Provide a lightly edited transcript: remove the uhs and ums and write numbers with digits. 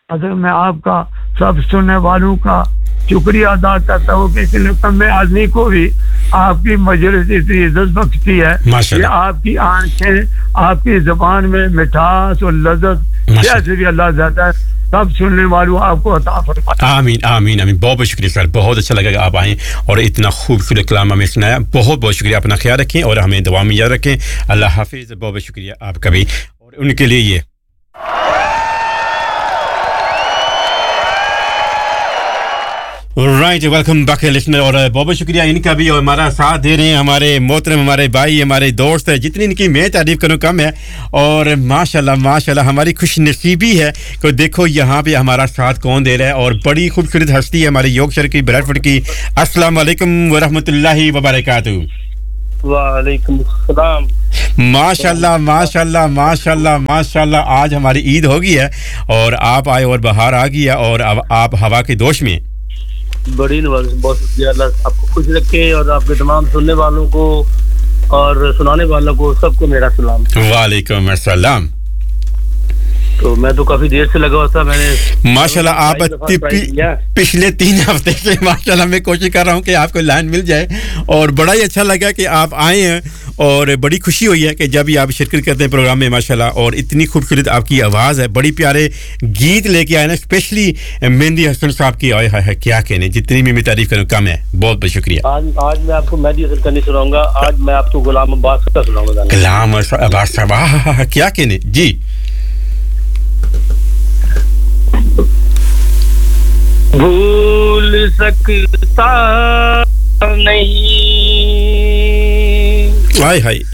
अगर मैं आपका सब सुनने वालों का शुक्रिया अदा करता हूँ कि इस निकम्मे आदमी को भी आपकी मजलिस इतनी इज्जत बख्शती है कि आपकी आंखें आपकी जुबान में मिठास और लज्जत जैसे भी अल्लाह जाता है सब सुनने वालों आपको अता फरमाए। आमीन आमीन आमीन। बहुत बहुत शुक्रिया सर, बहुत अच्छा लगा कि आप आए और इतना खूबसूरत कलाम हमें सुनाया। बहुत बहुत शुक्रिया, अपना ख्याल रखें और हमें दुआ में याद रखें। अल्लाह हाफिज़। बहुत बहुत शुक्रिया आपका भी और उनके लिए ये राइट। वेलकम बैक लिसनर और बहुत शुक्रिया इनका भी और हमारा साथ दे रहे हैं हमारे मोहतरम हमारे भाई हमारे दोस्त है, जितनी इनकी मैं तारीफ करूं कम है। और माशाल्लाह माशाल्लाह हमारी खुशनसीबी है कि देखो यहाँ पे हमारा साथ कौन दे रहा है और बड़ी खूबसूरत हस्ती है हमारी यॉर्कशायर की ब्रैडफोर्ड की। अस्सलाम वालेकुम व रहमतुल्लाहि व बरकातहू। वालेकुम अस्सलाम। माशाल्लाह माशाल्लाह माशाल्लाह माशाल्लाह। आज हमारी ईद हो गई है और आप आए और बाहर आ गई है और अब आप हवा के दोष में। बड़ी नवाज़, बहुत शुक्रिया। अल्लाह आपको खुश रखे और आपके तमाम सुनने वालों को और सुनाने वालों को सबको मेरा सलाम। वालेकुम अस्सलाम। तो मैं तो काफी देर से लगा हुआ था, मैंने माशाल्लाह आप पिछले 3 हफ्ते से माशाल्लाह मैं कोशिश कर रहा हूं कि आपको लाइन मिल जाए और बड़ा ही अच्छा लगा कि आप आए हैं और बड़ी खुशी हुई है कि जब भी आप शिरकत करते हैं प्रोग्राम में माशाल्लाह। और इतनी खूबसूरत आपकी आवाज़ है, बड़ी प्यारे गीत लेके आए ना, स्पेशली मेहंदी हसन साहब की आए है क्या कहने, जितनी भी मैं तारीफ करूं कम है। बहुत बहुत शुक्रिया। आज मैं आपको मेहंदी हसन का नहीं सुनाऊंगा, आज मैं आपको गुलाम अब्बास का सुनाऊंगा। गुलाम अब्बास साहब क्या कहने जी। भूल सकता नहीं हाय हाय